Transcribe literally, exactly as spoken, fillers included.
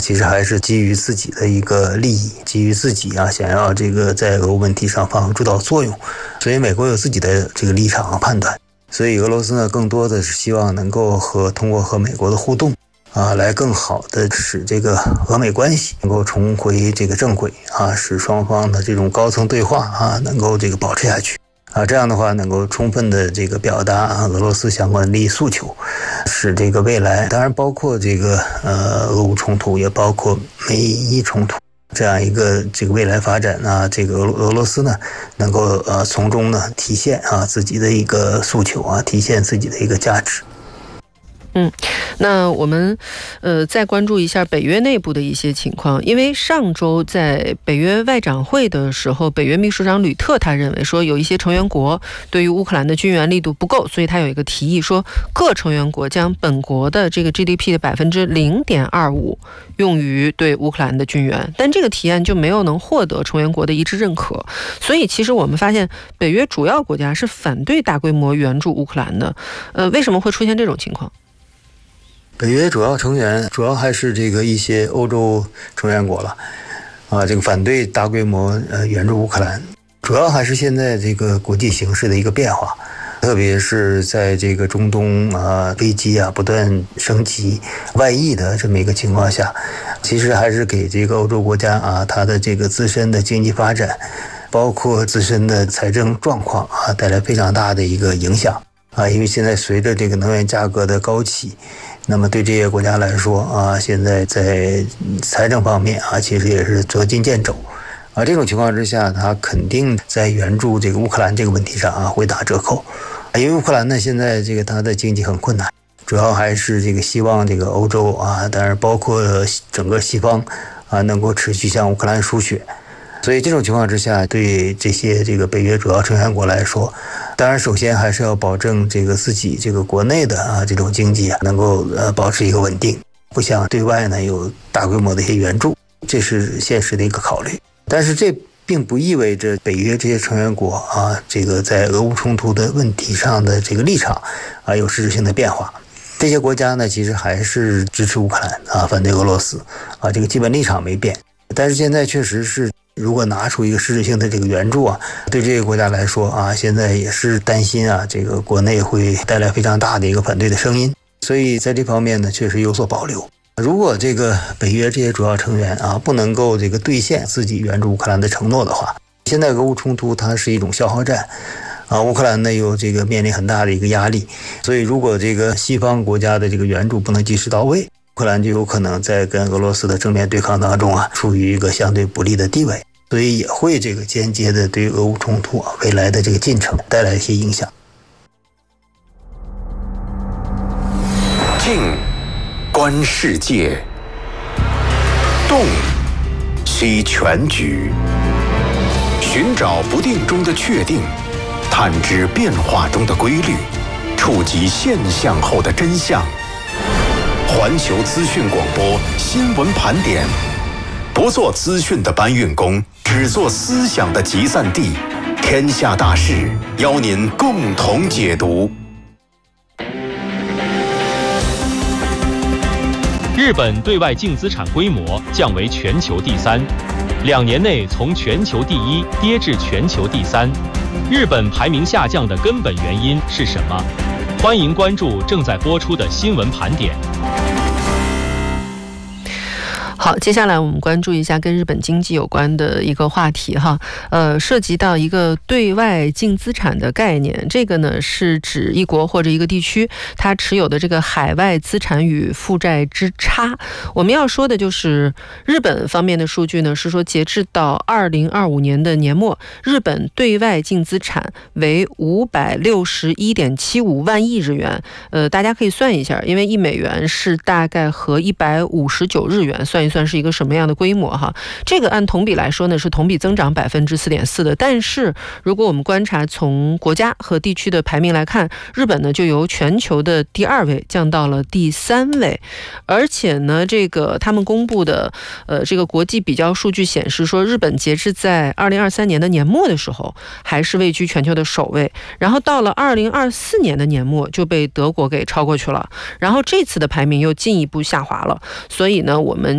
其实还是基于自己的一个利益，基于自己啊想要这个在俄乌问题上发挥主导作用，所以美国有自己的这个立场和判断，所以俄罗斯呢更多的是希望能够和通过和美国的互动啊，来更好的使这个俄美关系能够重回这个正轨啊，使双方的这种高层对话啊能够这个保持下去。啊，这样的话能够充分的这个表达啊俄罗斯相关的利益诉求，使这个未来，当然包括这个呃俄乌冲突，也包括美伊冲突这样一个这个未来发展啊，这个俄俄罗斯呢能够呃从中呢体现啊自己的一个诉求啊，体现自己的一个价值。 嗯，那我们呃再关注一下北约内部的一些情况，因为上周在北约外长会的时候，北约秘书长吕特他认为说有一些成员国对于乌克兰的军援力度不够，所以他有一个提议说，各成员国将本国的这个 G D P 的百分之零点二五用于对乌克兰的军援，但这个提案就没有能获得成员国的一致认可，所以其实我们发现北约主要国家是反对大规模援助乌克兰的，呃，为什么会出现这种情况？ 北约主要成员主要还是这个一些欧洲成员国了，啊，这个反对大规模呃援助乌克兰，主要还是现在这个国际形势的一个变化，特别是在这个中东啊危机啊不断升级、外溢的这么一个情况下，其实还是给这个欧洲国家啊它的这个自身的经济发展，包括自身的财政状况啊带来非常大的一个影响啊，因为现在随着这个能源价格的高企。那么对这些国家来说啊，现在在财政方面啊，其实也是捉襟见肘啊。这种情况之下，它肯定在援助这个乌克兰这个问题上啊会打折扣，因为乌克兰呢现在这个它的经济很困难，主要还是这个希望这个欧洲啊，当然包括整个西方啊，能够持续向乌克兰输血。所以这种情况之下，对这些这个北约主要成员国来说，当然首先还是要保证这个自己这个国内的啊这种经济啊能够呃保持一个稳定，不想对外呢有大规模的一些援助，这是现实的一个考虑。但是这并不意味着北约这些成员国啊这个在俄乌冲突的问题上的这个立场啊有实质性的变化。这些国家呢其实还是支持乌克兰啊，反对俄罗斯啊，这个基本立场没变。但是现在确实是，如果拿出一个实质性的这个援助啊，对这些国家来说啊，现在也是担心啊，这个国内会带来非常大的一个反对的声音，所以在这方面呢，确实有所保留。如果这个北约这些主要成员啊，不能够这个兑现自己援助乌克兰的承诺的话，现在俄乌冲突它是一种消耗战。啊，乌克兰呢有这个面临很大的一个压力，所以如果这个西方国家的这个援助不能及时到位，乌克兰就有可能在跟俄罗斯的正面对抗当中啊，处于一个相对不利的地位，所以也会这个间接的对俄乌冲突啊未来的这个进程带来一些影响。 静，观世界；动，析全局。寻找不定中的确定，探知变化中的规律，触及现象后的真相。环球资讯广播新闻盘点，不做资讯的搬运工，只做思想的集散地。天下大事，邀您共同解读。 日本对外净资产规模降为全球第三，两年内从全球第一跌至全球第三。日本排名下降的根本原因是什么？欢迎关注正在播出的新闻盘点。 好，接下来我们关注一下跟日本经济有关的一个话题哈，呃，涉及到一个对外净资产的概念，这个呢是指一国或者一个地区它持有的这个海外资产与负债之差。我们要说的就是日本方面的数据呢，是说截至到二零二五年的年末，日本对外净资产为五百六十一点七五万亿日元。呃，大家可以算一下，因为一美元是大概和一百五十九日元，算一算是一个什么样的规模哈？这个按同比来说呢，是同比增长百分之四点四的。但是如果我们观察从国家和地区的排名来看，日本呢就由全球的第二位降到了第三位，而且呢，这个他们公布的呃这个国际比较数据显示说，日本截至在二零二三年的年末的时候，还是位居全球的首位，然后到了二零二四年的年末就被德国给超过去了，然后这次的排名又进一步下滑了。所以呢，我们